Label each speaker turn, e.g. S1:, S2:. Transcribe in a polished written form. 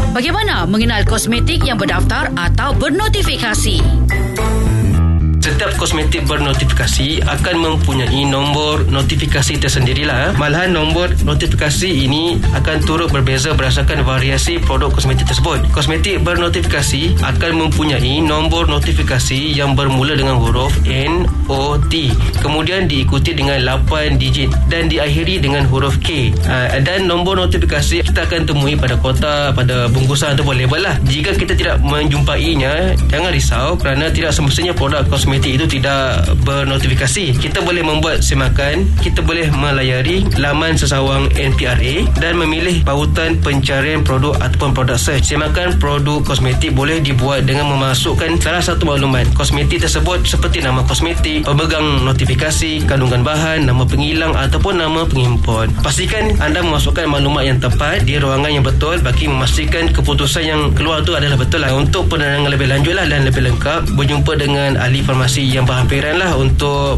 S1: Bagaimana mengenal kosmetik yang berdaftar atau bernotifikasi?
S2: Setiap kosmetik bernotifikasi akan mempunyai nombor notifikasi tersendirilah. Malahan nombor notifikasi ini akan turut berbeza berdasarkan variasi produk kosmetik tersebut. Kosmetik bernotifikasi akan mempunyai nombor notifikasi yang bermula dengan huruf NOT, kemudian diikuti dengan 8 digit dan diakhiri dengan huruf K. Dan nombor notifikasi kita akan temui pada kotak, pada bungkusan ataupun label lah. Jika kita tidak menjumpainya, jangan risau kerana tidak semestinya produk kosmetik itu tidak bernotifikasi. Kita boleh membuat semakan, kita boleh melayari laman sesawang NPRA dan memilih pautan pencarian produk ataupun produk search. Semakan produk kosmetik boleh dibuat dengan memasukkan salah satu maklumat kosmetik tersebut seperti nama kosmetik, pemegang notifikasi, kandungan bahan, nama penghilang ataupun nama pengimpun. Pastikan anda memasukkan maklumat yang tepat di ruangan yang betul bagi memastikan keputusan yang keluar itu adalah betul lah. Untuk penerangan lebih lanjut lah dan lebih lengkap, berjumpa dengan ahli farmasi yang berhampiran lah untuk